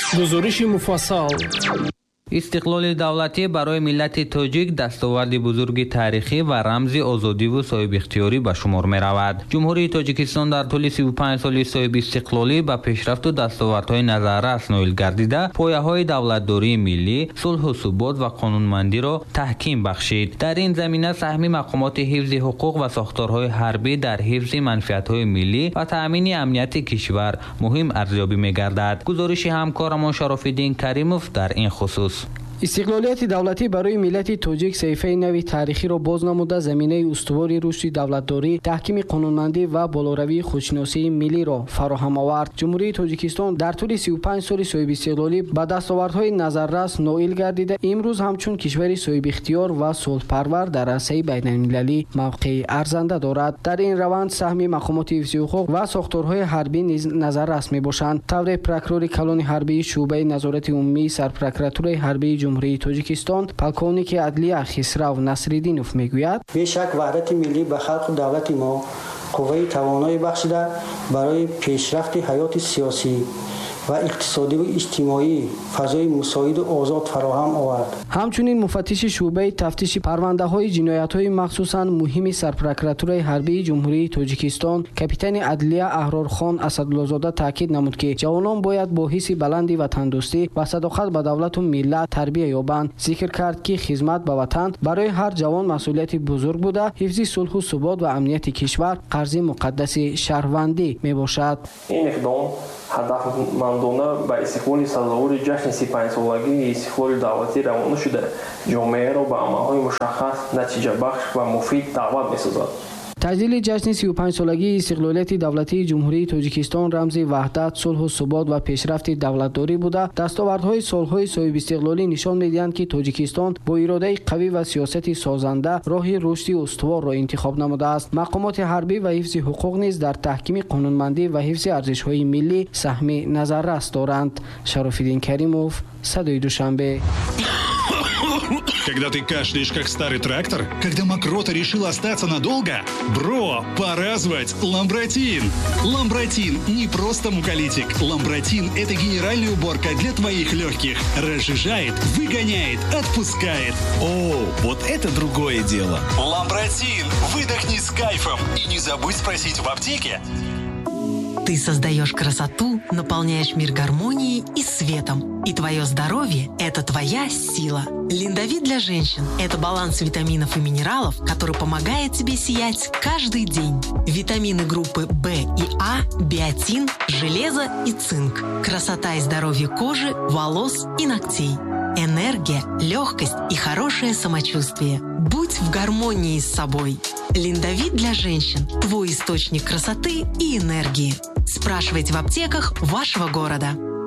гузориши муфассал. истиқлоли давлатӣ барои миллати тоҷик дастоварди бузурги таърихӣ ва рамзи озодиву соҳибихтиёрӣ ба шумор меравад. ҷумҳурии тоҷикистон дар тӯли 35 соли соҳибистиқлолӣ ба пешрафту дастовардҳои назаррас ноил гардида, пояҳои давлатдории миллӣ, сулҳу субот ва қонунмандиро таҳким бахшид. дар ин замина саҳми мақомоти ҳифзи ҳуқуқ ва сохторҳои ҳарбӣ дар ҳифзи манфиатҳои миллӣ ва таъмини амнияти кишвар муҳим арзёбӣ мегардад. гузориши ҳамкорамон Шарофиддин Каримов дар ин хусус. истиқлолияти давлатӣ барои миллати тоҷик саҳифаи нави таърихиро боз намуда, заминаи устувори рушди давлатдорӣ, таҳкими қонунмандӣ ва болоравии худшиносии миллиро фароҳам овард. ҷумҳурии тоҷикистон дар тӯли 35 соли соҳибистиқлолӣ ба дастовардҳои назаррас ноил гардида, имрӯз ҳамчун кишвари соҳибихтиёр ва сулҳпарвар дар арсаи байналмилалӣ мавқеи арзанда дорад. дар ин раванд саҳми мақомоти ҳифзи ҳуқуқ ва сохторҳои ҳарбӣ низ назаррас мебошанд. тавре прокурори калони ҳарбии шуъбаи назорати умумии сарпрокуратураи ҳарбии ҷумҳурии тоҷикистон полковники адлия Хисрав Насриддинов мегӯяд: бешак ваҳдати миллӣ ба халқу давлати мо қувваи тавоноӣ бахшида барои пешрафти ҳаёти сиёсӣ ва иқтисодиву иҷтимоӣ фазои мусоиду озод фароҳам овард. ҳамчунин муфаттиши шуъбаи тафтиши парвандаҳои ҷиноятҳои махсусан муҳими сарпрокуратураи ҳарбии ҷумҳурии тоҷикистон капитани адлия Аҳрорхон Асадуллозода таъкид намуд, ки ҷавонон бояд бо ҳисси баланди ватандӯстӣ ва садоқат ба давлату миллат тарбия ёбанд. зикр кард, ки хизмат ба ватан барои ҳар ҷавон масъулияти бузург буда, ҳифзи сулҳу субот ва амнияти кишвар қарзи муқаддаси шаҳрвандӣ мебошад. ин иқдом ҳадафмандона ба истиқлоли сазовори ҷашни 35-солагии истиқлоли давлатӣ равона шуда, ҷомеаро ба амалҳои мушаххас, натиҷабахш ва муфид даъват месозад. таҷдили ҷашни 35-солагии истиқлолияти давлатии ҷумҳурии тоҷикистон рамзи ваҳдат, сулҳу субот ва пешрафти давлатдорӣ буда, дастовардҳои солҳои соҳибистиқлолӣ нишон медиҳанд, ки тоҷикистон бо иродаи қавӣ ва сиёсати созанда роҳи рушди устуворро интихоб намудааст. мақомоти ҳарбӣ ва ҳифзи ҳуқуқ низ дар таҳкими қонунмандӣ ва ҳифзи арзишҳои миллӣ саҳми назаррас доранд. Шарофиддин Каримов, Садои Душанбе. Когда ты кашляешь, как старый трактор? Когда мокрота решила остаться надолго? Бро, пора звать Ламбротин. Ламбротин не просто муколитик. Ламбротин – это генеральная уборка для твоих легких. Разжижает, выгоняет, отпускает. О, вот это другое дело. Ламбротин. Выдохни с кайфом. И не забудь спросить в аптеке. Ты создаешь красоту, наполняешь мир гармонией и светом. И твое здоровье – это твоя сила. Линдавит для женщин – это баланс витаминов и минералов, который помогает тебе сиять каждый день. Витамины группы В и А, биотин, железо и цинк. Красота и здоровье кожи, волос и ногтей. Энергия, легкость и хорошее самочувствие. Будь в гармонии с собой. Линдавит для женщин – твой источник красоты и энергии. Спрашивайте в аптеках вашего города.